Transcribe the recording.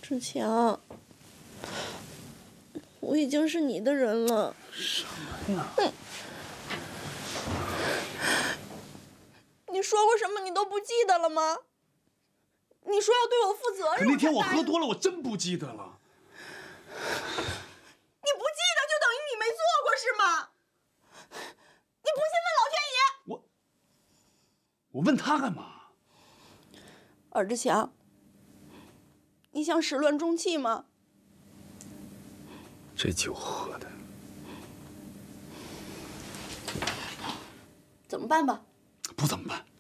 志强，我已经是你的人了。 什么呀？ 你说过什么？你都不记得了吗？你说要对我负责任。 可那天我喝多了，我真不记得了。 你不记得就等于你没做过是吗？你不信问老天爷。 我问他干嘛？ 尔志强，你想始乱终弃吗？ 这酒喝的， 怎么办吧？ 不怎么办。